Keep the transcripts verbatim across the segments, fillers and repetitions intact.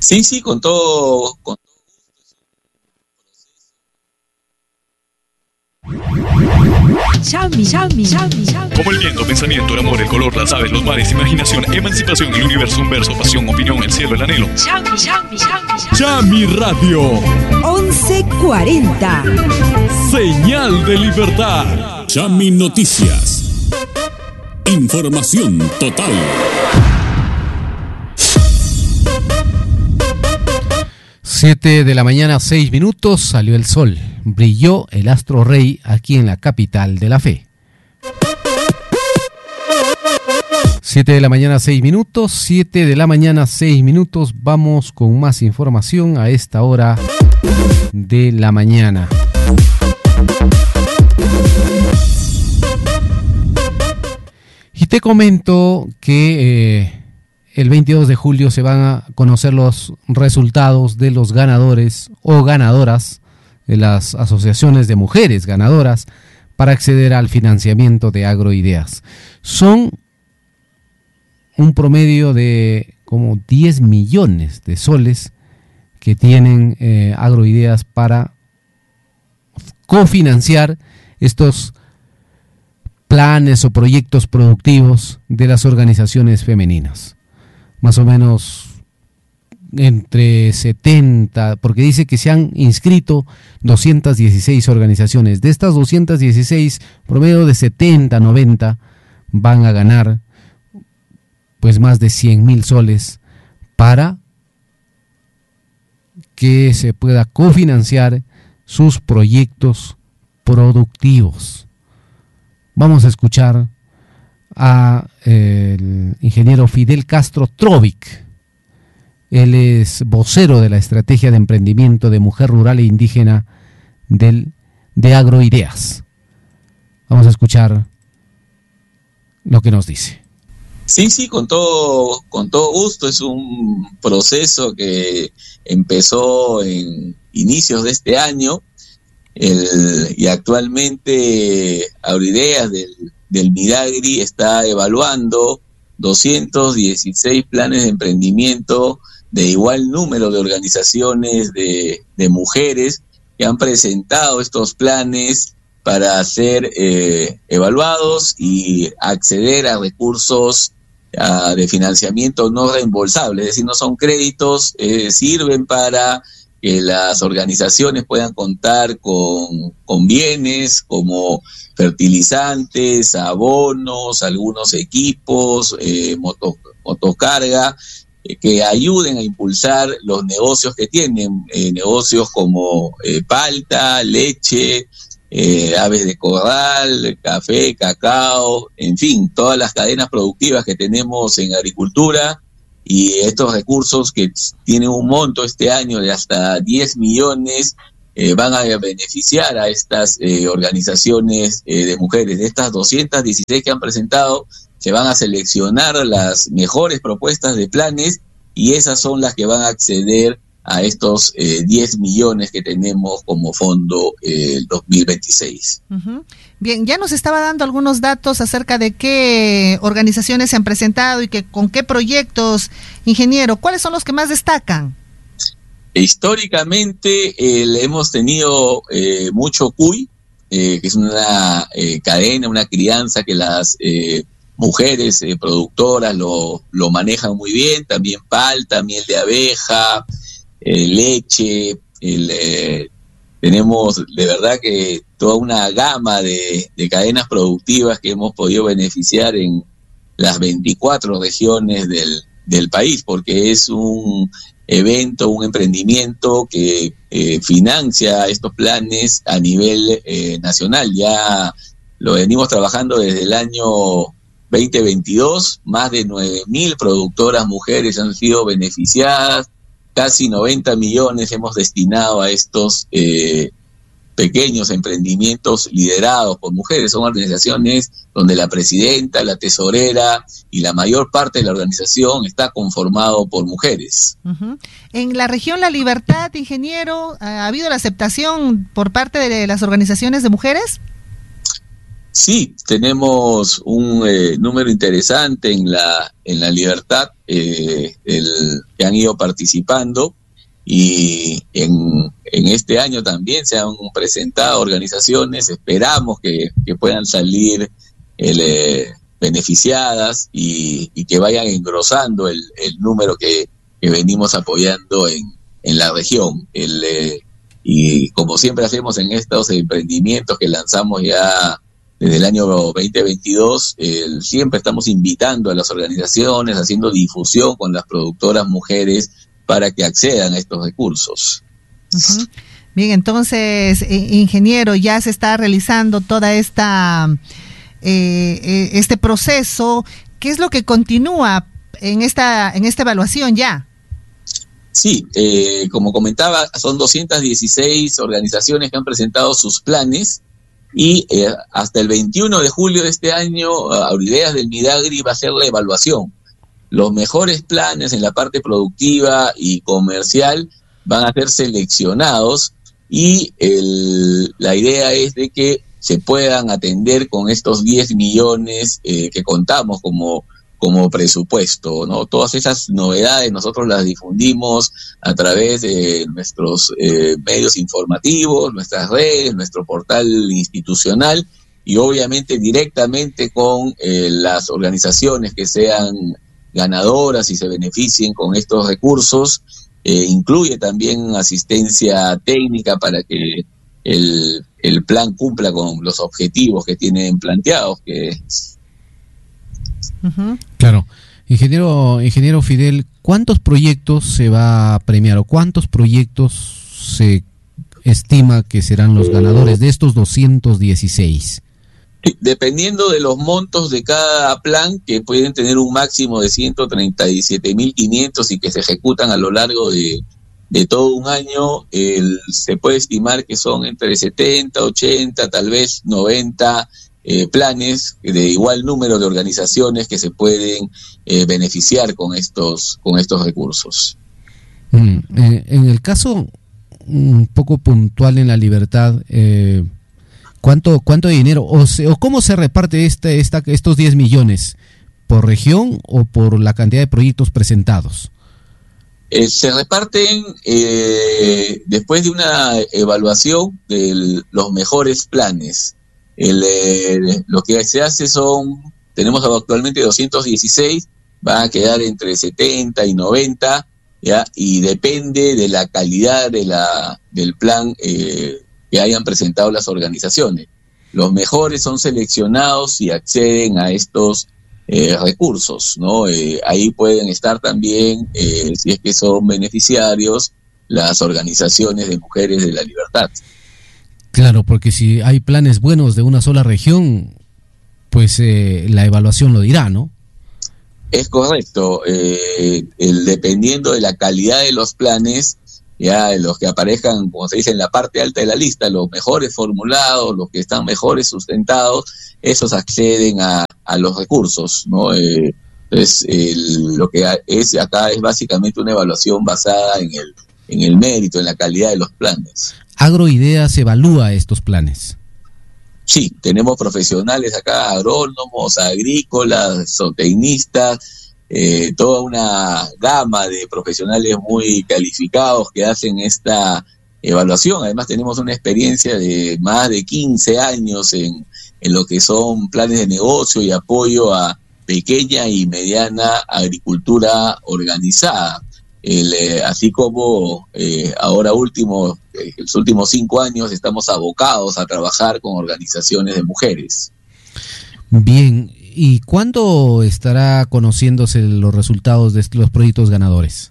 Sí, sí, con todo... Con... Chami, chami, chami, chami. Como el viento, pensamiento, el amor, el color, las aves, los mares, imaginación, emancipación, el universo, un verso, pasión, opinión, el cielo, el anhelo. Chami, chami, chami, Chami Radio. once cuarenta. Señal de libertad. Chami Noticias. Información total. Siete de la mañana, seis minutos, salió el sol. Brilló el astro rey aquí en la capital de la fe. Siete de la mañana, seis minutos, siete de la mañana, seis minutos. Vamos con más información a esta hora de la mañana. Y te comento que eh, el veintidós de julio se van a conocer los resultados de los ganadores o ganadoras de las asociaciones de mujeres ganadoras para acceder al financiamiento de Agroideas. Son un promedio de como diez millones de soles que tienen eh, Agroideas para cofinanciar estos planes o proyectos productivos de las organizaciones femeninas. Más o menos entre setenta, porque dice que se han inscrito doscientas dieciséis organizaciones. De estas doscientas dieciséis, promedio de setenta, noventa van a ganar pues más de cien mil soles para que se pueda cofinanciar sus proyectos productivos. Vamos a escuchar a eh, el ingeniero Fidel Castro Trovic. Él es vocero de la Estrategia de Emprendimiento de Mujer Rural e Indígena del, de Agroideas. Vamos a escuchar lo que nos dice. Sí, sí, con todo, con todo gusto. Es un proceso que empezó en inicios de este año el, y actualmente Agroideas del, del Midagri está evaluando doscientos dieciséis planes de emprendimiento de igual número de organizaciones de, de mujeres que han presentado estos planes para ser eh, evaluados y acceder a recursos uh, de financiamiento no reembolsables, es decir, no son créditos, eh, sirven para que las organizaciones puedan contar con, con bienes como fertilizantes, abonos, algunos equipos, eh, moto, motocarga, eh, que ayuden a impulsar los negocios que tienen, eh, negocios como eh, palta, leche, eh, aves de corral, café, cacao, en fin, todas las cadenas productivas que tenemos en agricultura. Y estos recursos que tienen un monto este año de hasta diez millones eh, van a beneficiar a estas eh, organizaciones eh, de mujeres. De estas doscientas dieciséis que han presentado, se van a seleccionar las mejores propuestas de planes y esas son las que van a acceder a estos eh, diez millones que tenemos como fondo eh, el dos mil veintiséis. Uh-huh. Bien, ya nos estaba dando algunos datos acerca de qué organizaciones se han presentado y que con qué proyectos, ingeniero. ¿Cuáles son los que más destacan? Históricamente eh, hemos tenido eh, mucho cuy, eh, que es una eh, cadena, una crianza que las eh, mujeres eh, productoras lo, lo manejan muy bien, también palta, miel de abeja, Eh, leche, el, eh, tenemos de verdad que toda una gama de, de cadenas productivas que hemos podido beneficiar en las veinticuatro regiones del, del país, porque es un evento, un emprendimiento que eh, financia estos planes a nivel eh, nacional. Ya lo venimos trabajando desde el año veinte veintidós, más de nueve mil productoras mujeres han sido beneficiadas. Casi noventa millones hemos destinado a estos eh, pequeños emprendimientos liderados por mujeres. Son organizaciones donde la presidenta, la tesorera y la mayor parte de la organización está conformado por mujeres. Uh-huh. En la región La Libertad, ingeniero, ¿ha habido la aceptación por parte de las organizaciones de mujeres? Sí, tenemos un eh, número interesante en la en la Libertad eh, el, que han ido participando, y en, en este año también se han presentado organizaciones. Esperamos que, que puedan salir el, eh, beneficiadas y, y que vayan engrosando el, el número que, que venimos apoyando en, en la región. El, eh, y como siempre hacemos en estos emprendimientos que lanzamos ya desde el año veinte veintidós, eh, siempre estamos invitando a las organizaciones, haciendo difusión con las productoras mujeres para que accedan a estos recursos. Uh-huh. Bien, entonces, eh, ingeniero, ya se está realizando toda esta eh, eh, este proceso. ¿Qué es lo que continúa en esta en esta evaluación ya? Sí, eh, como comentaba, son doscientas dieciséis organizaciones que han presentado sus planes. Y eh, hasta el veintiuno de julio de este año, uh, Ideas del Midagri va a hacer la evaluación. Los mejores planes en la parte productiva y comercial van a ser seleccionados, y el, la idea es de que se puedan atender con estos diez millones eh, que contamos como, como presupuesto, ¿no? Todas esas novedades nosotros las difundimos a través de nuestros eh, medios informativos, nuestras redes, nuestro portal institucional, y obviamente directamente con eh, las organizaciones que sean ganadoras y se beneficien con estos recursos. Eh, incluye también asistencia técnica para que el, el plan cumpla con los objetivos que tienen planteados, que Uh-huh. Claro. Ingeniero, ingeniero Fidel, ¿cuántos proyectos se va a premiar o cuántos proyectos se estima que serán los ganadores de estos doscientos dieciséis? Dependiendo de los montos de cada plan, que pueden tener un máximo de ciento treinta y siete mil quinientos y que se ejecutan a lo largo de, de todo un año, el, se puede estimar que son entre setenta, ochenta, tal vez noventa eh, planes de igual número de organizaciones que se pueden eh, beneficiar con estos, con estos recursos. Mm, eh, en el caso un poco puntual en la Libertad, eh, ¿Cuánto, cuánto dinero o, se, o cómo se reparte este, esta, estos diez millones? ¿Por región o por la cantidad de proyectos presentados? Eh, se reparten eh, después de una evaluación de los mejores planes. El, eh, lo que se hace son, tenemos actualmente doscientos dieciséis, van a quedar entre setenta y noventa, ¿ya? Y depende de la calidad de la, del plan eh, que hayan presentado las organizaciones. Los mejores son seleccionados y acceden a estos eh, recursos, ¿no? Eh, ahí pueden estar también, eh, si es que son beneficiarios, las organizaciones de mujeres de la Libertad. Claro, porque si hay planes buenos de una sola región, pues eh, la evaluación lo dirá, ¿no? Es correcto. Eh, el, dependiendo de la calidad de los planes, ya los que aparezcan, como se dice, en la parte alta de la lista, los mejores formulados, los que están mejores sustentados, esos acceden a, a los recursos, ¿no? Eh, entonces, el, lo que es acá es básicamente una evaluación basada en el, en el mérito, en la calidad de los planes. Agroideas evalúa estos planes. Sí, tenemos profesionales acá, agrónomos, agrícolas, zootecnistas, Eh, toda una gama de profesionales muy calificados que hacen esta evaluación. Además tenemos una experiencia de más de quince años en, en lo que son planes de negocio y apoyo a pequeña y mediana agricultura organizada. El, eh, así como eh, ahora último, eh, los últimos cinco años estamos abocados a trabajar con organizaciones de mujeres. Bien. ¿Y cuándo estará conociéndose los resultados de los proyectos ganadores?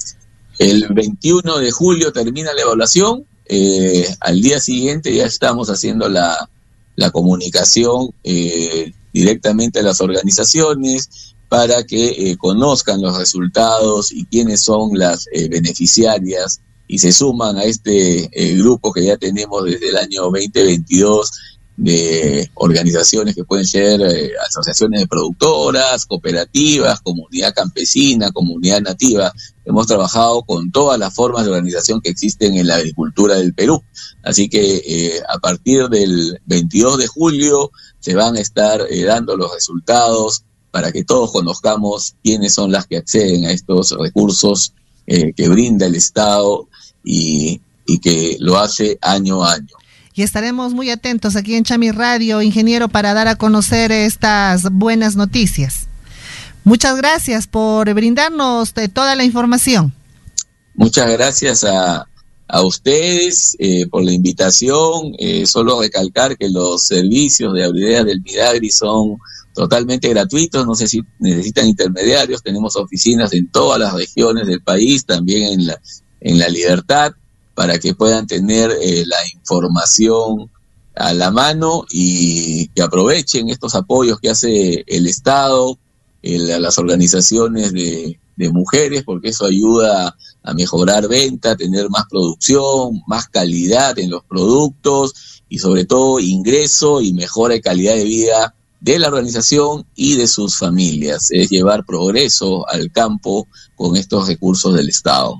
El veintiuno de julio termina la evaluación. Eh, al día siguiente ya estamos haciendo la, la comunicación eh, directamente a las organizaciones para que eh, conozcan los resultados y quiénes son las eh, beneficiarias y se suman a este eh, grupo que ya tenemos desde el año veinte veintidós, de organizaciones que pueden ser eh, asociaciones de productoras, cooperativas, comunidad campesina, comunidad nativa. Hemos trabajado con todas las formas de organización que existen en la agricultura del Perú. Así que eh, a partir del veintidós de julio se van a estar eh, dando los resultados para que todos conozcamos quiénes son las que acceden a estos recursos eh, que brinda el Estado y, y que lo hace año a año. Y estaremos muy atentos aquí en Chami Radio, ingeniero, para dar a conocer estas buenas noticias. Muchas gracias por brindarnos de toda la información. Muchas gracias a, a ustedes eh, por la invitación. Eh, solo recalcar que los servicios de Agroideas del Midagri son totalmente gratuitos, no sé si necesitan intermediarios. Tenemos oficinas en todas las regiones del país, también en la, en la Libertad, para que puedan tener eh, la información a la mano y que aprovechen estos apoyos que hace el Estado el, a las organizaciones de, de mujeres, porque eso ayuda a mejorar venta, a tener más producción, más calidad en los productos y sobre todo ingreso y mejora de calidad de vida de la organización y de sus familias. Es llevar progreso al campo con estos recursos del Estado.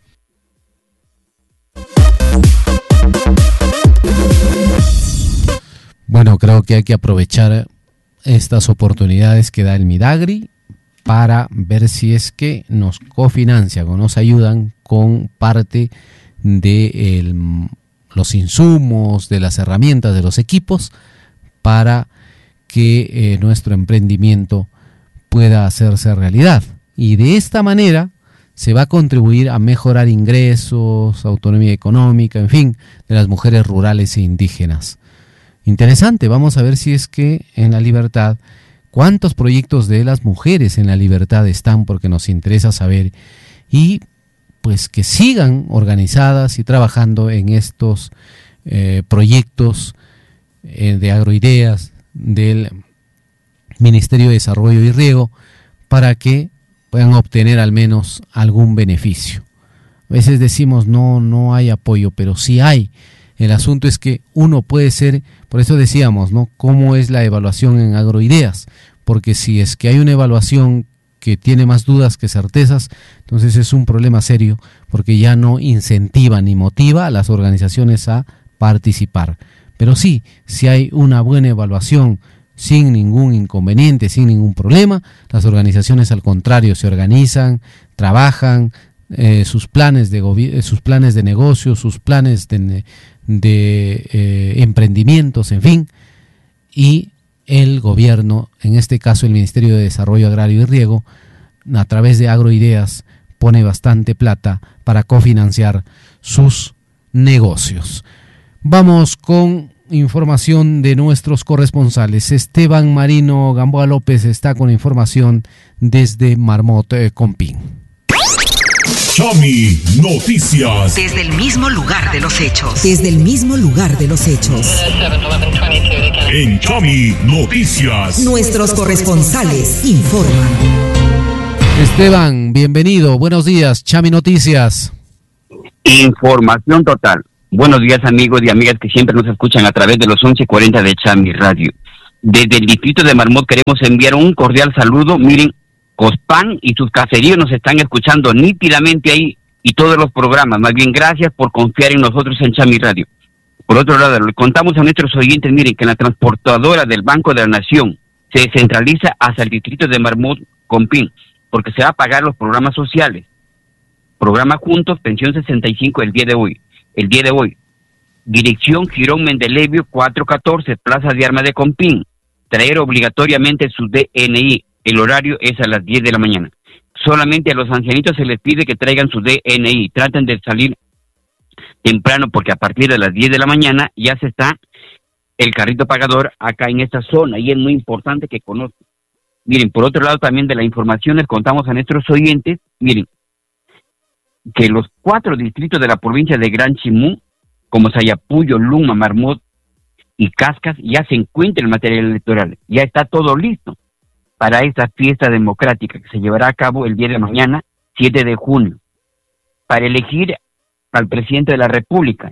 Bueno, creo que hay que aprovechar estas oportunidades que da el Midagri para ver si es que nos cofinancian o nos ayudan con parte de el, los insumos, de las herramientas, de los equipos, para que eh, nuestro emprendimiento pueda hacerse realidad. Y de esta manera se va a contribuir a mejorar ingresos, autonomía económica, en fin, de las mujeres rurales e indígenas. Interesante, vamos a ver si es que en la Libertad, cuántos proyectos de las mujeres en la Libertad están, porque nos interesa saber, y pues que sigan organizadas y trabajando en estos eh, proyectos eh, de agroideas del Ministerio de Desarrollo y Riego, para que puedan obtener al menos algún beneficio. A veces decimos no, no hay apoyo, pero sí hay. El asunto es que uno puede ser, por eso decíamos, ¿no?, cómo es la evaluación en agroideas, porque si es que hay una evaluación que tiene más dudas que certezas, entonces es un problema serio, porque ya no incentiva ni motiva a las organizaciones a participar. Pero sí, si hay una buena evaluación sin ningún inconveniente, sin ningún problema, las organizaciones al contrario se organizan, trabajan, eh, sus planes de gobi- sus planes de negocio, sus planes de, de eh, emprendimientos, en fin, y el gobierno, en este caso el Ministerio de Desarrollo Agrario y Riego, a través de Agroideas, pone bastante plata para cofinanciar sus negocios. Vamos con información de nuestros corresponsales. Esteban Marino Gamboa López está con información desde Marmot, eh, Compín. Chami Noticias. Desde el mismo lugar de los hechos. Desde el mismo lugar de los hechos. En Chami Noticias. Nuestros corresponsales informan. Esteban, bienvenido. Buenos días, Chami Noticias. Información total. Buenos días, amigos y amigas que siempre nos escuchan a través de los once cuarenta de Chami Radio. Desde el distrito de Marmot queremos enviar un cordial saludo. Miren, Cospán y sus caseríos nos están escuchando nítidamente ahí y todos los programas. Más bien, gracias por confiar en nosotros en Chami Radio. Por otro lado, le contamos a nuestros oyentes, miren, que la transportadora del Banco de la Nación se descentraliza hasta el distrito de Marmot, Compín, porque se va a pagar los programas sociales. Programa Juntos, Pensión sesenta y cinco el día de hoy. El día de hoy. Dirección Girón Mendelevio cuatrocientos catorce, Plaza de Armas de Compín. Traer obligatoriamente su D N I. El horario es a las diez de la mañana. Solamente a los ancianitos se les pide que traigan su D N I. Traten de salir temprano porque a partir de las diez de la mañana ya se está el carrito pagador acá en esta zona y es muy importante que conozcan. Miren, por otro lado también de la información les contamos a nuestros oyentes, miren, que los cuatro distritos de la provincia de Gran Chimú, como Sayapuyo, Luma, Marmot y Cascas, ya se encuentra el material electoral. Ya está todo listo para esta fiesta democrática que se llevará a cabo el día de mañana, siete de junio, para elegir al presidente de la República.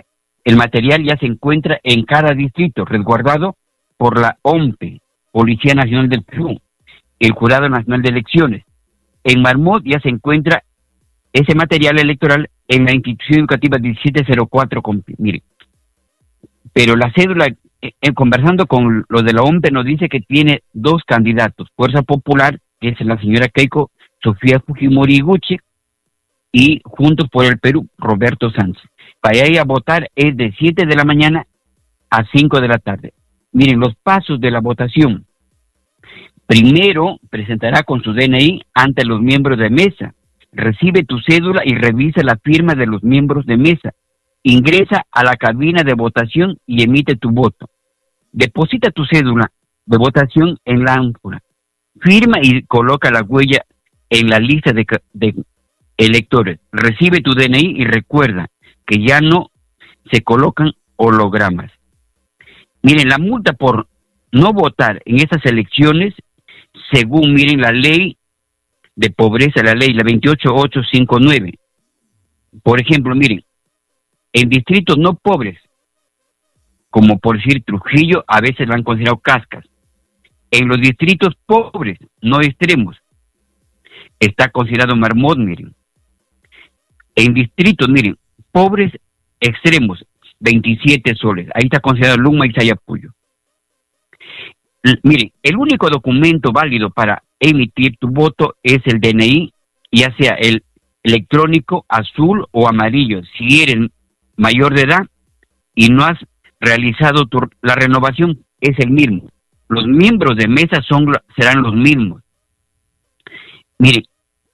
el material ya se encuentra en cada distrito, resguardado por la O M P E, Policía Nacional del Perú, el Jurado Nacional de Elecciones. En Marmot ya se encuentra ese material electoral en la institución educativa diecisiete cero cuatro. Mire, pero la cédula, eh, conversando con los de la O M P E, nos dice que tiene dos candidatos: Fuerza Popular, que es la señora Keiko Sofía Fujimori Iguchi, y Juntos por el Perú, Roberto Sánchez. Para ir a votar es de siete de la mañana a cinco de la tarde. Miren, los pasos de la votación. Primero, presentará con su D N I ante los miembros de mesa. Recibe tu cédula y revisa la firma de los miembros de mesa. Ingresa a la cabina de votación y emite tu voto. Deposita tu cédula de votación en la ánfora. Firma y coloca la huella en la lista de, de electores. Recibe tu D N I y recuerda que ya no se colocan hologramas. Miren, la multa por no votar en esas elecciones, según, miren, la ley de pobreza, la ley, la veintiocho mil ochocientos cincuenta y nueve. Por ejemplo, miren, en distritos no pobres, como por decir Trujillo, a veces la han considerado cascas. En los distritos pobres, no extremos, está considerado Marmot, miren. En distritos, miren, pobres extremos, veintisiete soles. Ahí está considerado Luma y Sayapuyo. L- miren, el único documento válido para emitir tu voto es el D N I, ya sea el electrónico, azul o amarillo. Si eres mayor de edad y no has realizado tu, la renovación, es el mismo. Los miembros de mesa son serán los mismos. Miren,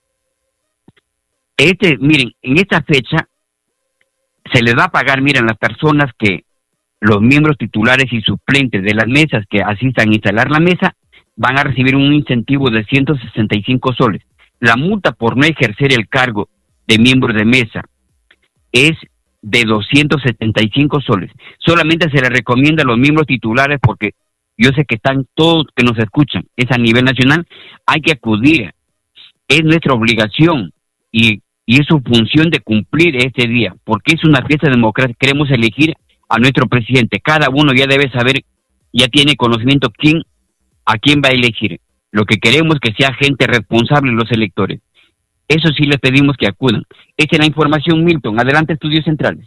este, miren, en esta fecha se les va a pagar, miren, las personas que, los miembros titulares y suplentes de las mesas que asistan a instalar la mesa, van a recibir un incentivo de ciento sesenta y cinco soles. La multa por no ejercer el cargo de miembro de mesa es de doscientos setenta y cinco soles. Solamente se le recomienda a los miembros titulares, porque yo sé que están todos que nos escuchan, es a nivel nacional, hay que acudir, es nuestra obligación y, y es su función de cumplir este día, porque es una fiesta democrática. Queremos elegir a nuestro presidente, cada uno ya debe saber, ya tiene conocimiento quién, a quién va a elegir. Lo que queremos es que sea gente responsable los electores. Eso sí les pedimos que acudan. Esta es la información, Milton. Adelante, Estudios Centrales.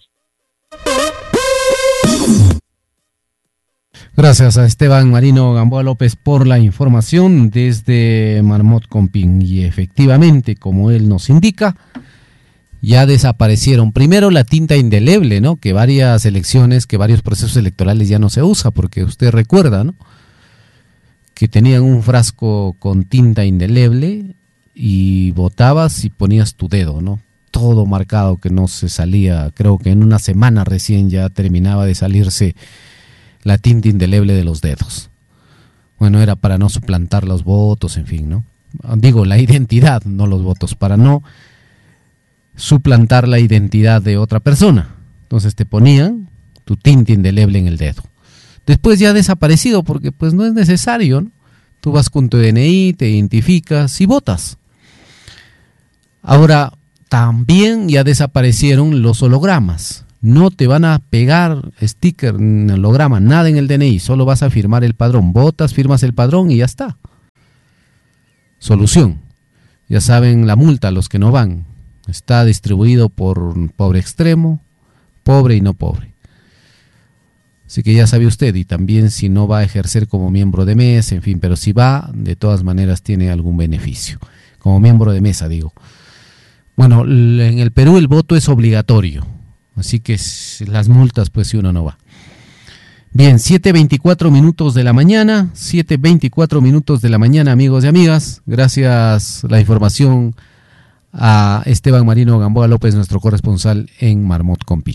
Gracias a Esteban Marino Gamboa López por la información desde Marmot Compín. Y efectivamente, como él nos indica, ya desaparecieron. Primero la tinta indeleble, ¿no? Que varias elecciones, que varios procesos electorales ya no se usa, porque usted recuerda, ¿no? Que tenían un frasco con tinta indeleble y votabas y ponías tu dedo, ¿no? Todo marcado, que no se salía. Creo que en una semana recién ya terminaba de salirse la tinta indeleble de los dedos. Bueno, era para no suplantar los votos, en fin, ¿no? Digo, la identidad, no los votos, para no suplantar la identidad de otra persona. Entonces te ponían tu tinta indeleble en el dedo. Después ya ha desaparecido, porque pues no es necesario, ¿no? Tú vas con tu D N I, te identificas y votas. Ahora, también ya desaparecieron los hologramas. No te van a pegar sticker, holograma, nada en el D N I, solo vas a firmar el padrón. Votas, firmas el padrón y ya está. Solución. Ya saben la multa, los que no van. Está distribuido por pobre extremo, pobre y no pobre. Así que ya sabe usted, y también si no va a ejercer como miembro de mesa, en fin, pero si va, de todas maneras tiene algún beneficio. Como miembro de mesa, digo. Bueno, en el Perú el voto es obligatorio, así que las multas, pues si uno no va. Bien, siete veinticuatro minutos de la mañana, siete veinticuatro minutos de la mañana, amigos y amigas. Gracias la información a Esteban Marino Gamboa López, nuestro corresponsal en Marmot Compín.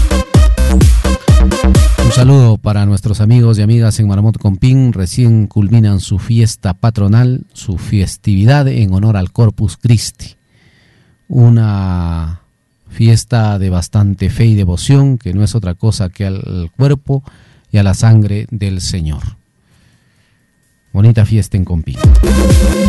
Un saludo para nuestros amigos y amigas en Marmot Compín. Recién culminan su fiesta patronal, su festividad en honor al Corpus Christi. Una fiesta de bastante fe y devoción, que no es otra cosa que al cuerpo y a la sangre del Señor. Bonita fiesta en Compín.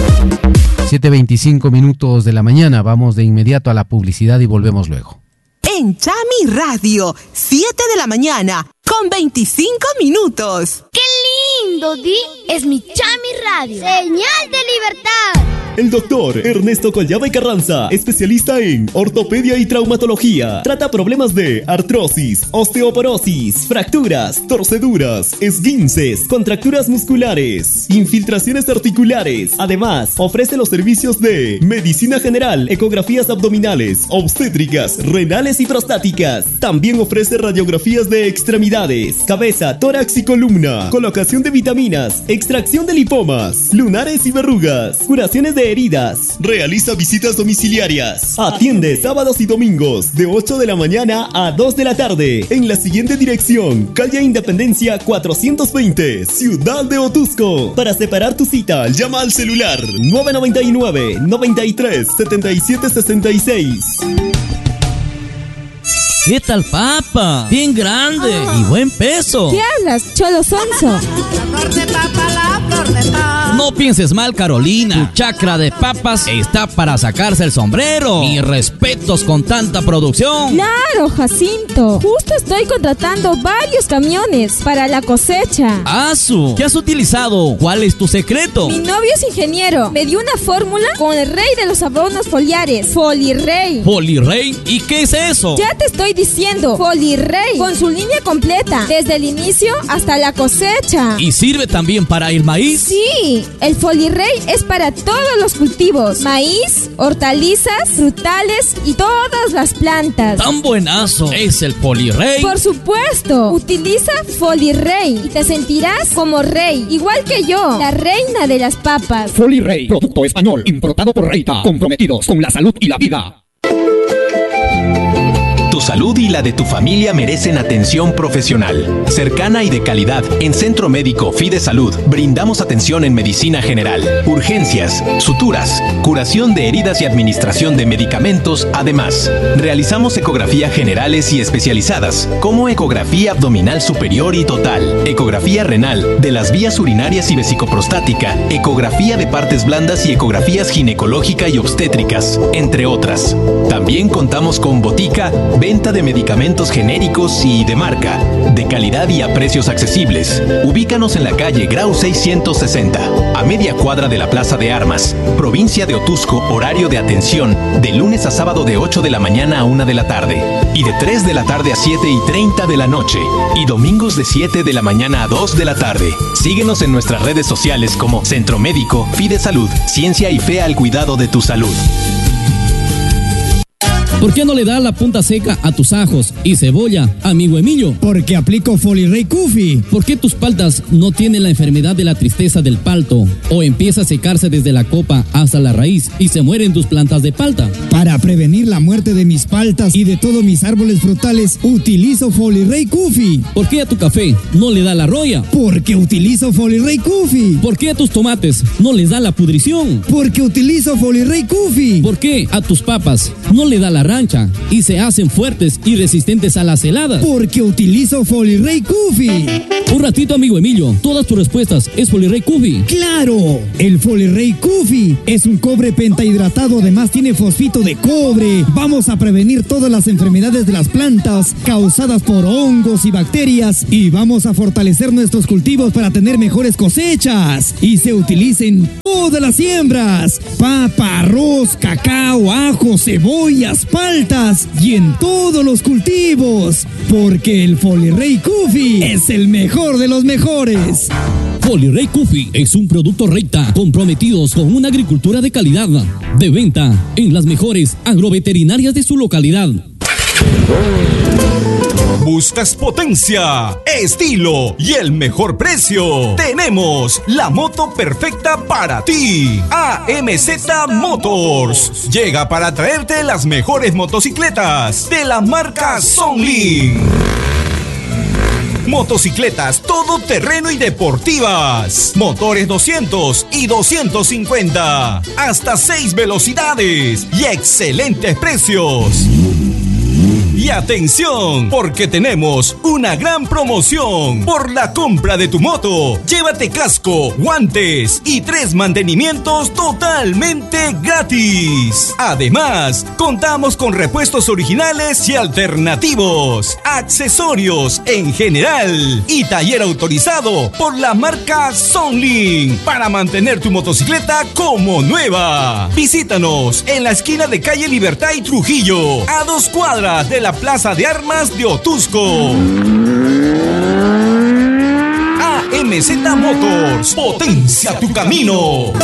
siete veinticinco minutos de la mañana. Vamos de inmediato a la publicidad y volvemos luego. en Chami Radio, siete de la mañana, con veinticinco minutos. ¡Qué lindo, Di! Es mi Chami Radio. ¡Señal de libertad! El doctor Ernesto Collada y Carranza, especialista en ortopedia y traumatología. Trata problemas de artrosis, osteoporosis, fracturas, torceduras, esguinces, contracturas musculares, infiltraciones articulares. Además, ofrece los servicios de medicina general, ecografías abdominales, obstétricas, renales y prostáticas. También ofrece radiografías de extremidades, cabeza, tórax y columna, colocación de vitaminas, extracción de lipomas, lunares y verrugas, curaciones de heridas. Realiza visitas domiciliarias. Atiende sábados y domingos de ocho de la mañana a dos de la tarde en la siguiente dirección: calle Independencia cuatrocientos veinte, Ciudad de Otusco. Para separar tu cita, llama al celular nueve nueve nueve, noventa y tres, setenta y siete sesenta y seis. ¿Qué tal, papa? Bien grande oh. y buen peso. ¿Qué hablas, cholo sonso? La flor de papa, la flor de papa. No pienses mal, Carolina. Tu chacra de papas está para sacarse el sombrero. Mis respetos con tanta producción. Claro, Jacinto. Justo estoy contratando varios camiones para la cosecha. ¡Asu! ¿Qué has utilizado? ¿Cuál es tu secreto? Mi novio es ingeniero. Me dio una fórmula con el rey de los abonos foliares, Folirrey. ¿Folirrey? ¿Y qué es eso? Ya te estoy diciendo, Folirrey, con su línea completa, desde el inicio hasta la cosecha. ¿Y sirve también para el maíz? Sí, el Folirrey es para todos los cultivos: maíz, hortalizas, frutales y todas las plantas. ¡Tan buenazo es el Folirrey! Por supuesto, utiliza Folirrey y te sentirás como rey, igual que yo, la reina de las papas. Folirrey, producto español, importado por Reita, comprometidos con la salud y la vida. Tu salud y la de tu familia merecen atención profesional, cercana y de calidad. En Centro Médico Fide Salud brindamos atención en medicina general, urgencias, suturas, curación de heridas y administración de medicamentos. Además, realizamos ecografías generales y especializadas, como ecografía abdominal superior y total, ecografía renal, de las vías urinarias y vesicoprostática, ecografía de partes blandas y ecografías ginecológica y obstétricas, entre otras. También contamos con botica, venta de medicamentos genéricos y de marca, de calidad y a precios accesibles. Ubícanos en la calle Grau seiscientos sesenta, a media cuadra de la Plaza de Armas, provincia de Otusco. Horario de atención de lunes a sábado de ocho de la mañana a una de la tarde y de tres de la tarde a siete y treinta de la noche, y domingos de siete de la mañana a dos de la tarde. Síguenos en nuestras redes sociales como Centro Médico Fide Salud, ciencia y fe al cuidado de tu salud. ¿Por qué no le das la punta seca a tus ajos y cebolla, amigo Emilio? Porque aplico Folirrey Kufi. ¿Por qué tus paltas no tienen la enfermedad de la tristeza del palto? ¿O empieza a secarse desde la copa hasta la raíz y se mueren tus plantas de palta? Para prevenir la muerte de mis paltas y de todos mis árboles frutales, utilizo Folirrey Kufi. ¿Por qué a tu café no le da la roya? Porque utilizo Folirrey Kufi. ¿Por qué a tus tomates no les da la pudrición? Porque utilizo Folirrey Kufi. ¿Por qué a tus papas no le da la rancha y se hacen fuertes y resistentes a las heladas? Porque utilizo Folirrey Kufi. Un ratito, amigo Emilio, todas tus respuestas es Folirrey Kufi. ¡Claro! El Folirrey Kufi es un cobre pentahidratado, además tiene fosfito de cobre. Vamos a prevenir todas las enfermedades de las plantas causadas por hongos y bacterias, y vamos a fortalecer nuestros cultivos para tener mejores cosechas. Y se utiliza en todas las siembras: papa, arroz, cacao, ajo, cebollas, paltas y en todos los cultivos, porque el Folirrey Kufi es el mejor de los mejores. Folirrey Kufi es un producto Reita, comprometidos con una agricultura de calidad, de venta en las mejores agroveterinarias de su localidad. ¿Buscas potencia, estilo y el mejor precio? Tenemos la moto perfecta para ti. A M Z Motors llega para traerte las mejores motocicletas de la marca Songlin. Motocicletas todoterreno y deportivas, motores doscientos y doscientos cincuenta, hasta seis velocidades y excelentes precios. Y atención, porque tenemos una gran promoción. Por la compra de tu moto, llévate casco, guantes y tres mantenimientos totalmente gratis. Además, contamos con repuestos originales y alternativos, accesorios en general y taller autorizado por la marca Sonlink para mantener tu motocicleta como nueva. Visítanos en la esquina de calle Libertad y Trujillo, a dos cuadras de la Plaza de Armas de Otusco. A M Z Motors, potencia tu camino.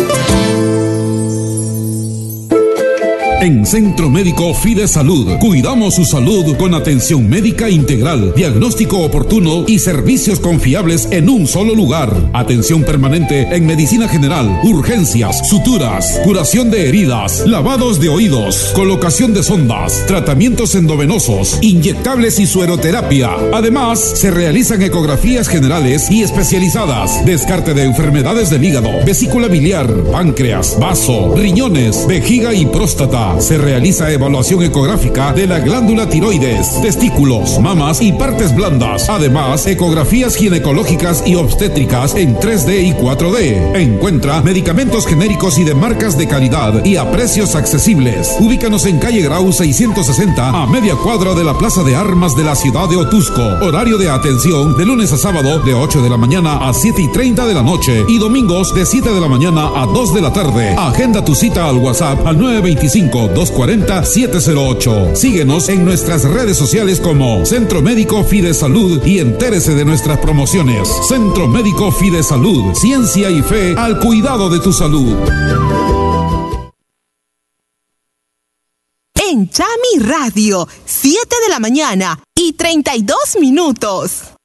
En Centro Médico Fide Salud, cuidamos su salud con atención médica integral, diagnóstico oportuno y servicios confiables en un solo lugar. Atención permanente en medicina general, urgencias, suturas, curación de heridas, lavados de oídos, colocación de sondas, tratamientos endovenosos, inyectables y sueroterapia. Además, se realizan ecografías generales y especializadas, descarte de enfermedades del hígado, vesícula biliar, páncreas, vaso, riñones, vejiga y próstata. Se realiza evaluación ecográfica de la glándula tiroides, testículos, mamas y partes blandas. Además, ecografías ginecológicas y obstétricas en tres D y cuatro D. Encuentra medicamentos genéricos y de marcas de calidad y a precios accesibles. Ubícanos en calle Grau seiscientos sesenta, a media cuadra de la Plaza de Armas de la ciudad de Otusco. Horario de atención de lunes a sábado de ocho de la mañana a siete y treinta de la noche y domingos de siete de la mañana a dos de la tarde. Agenda tu cita al WhatsApp al nueve veinticinco, dos cuarenta, siete cero ocho. Síguenos en nuestras redes sociales como Centro Médico Fide Salud y entérese de nuestras promociones. Centro Médico Fide Salud, ciencia y fe al cuidado de tu salud. En Chami Radio, siete de la mañana y treinta y dos minutos.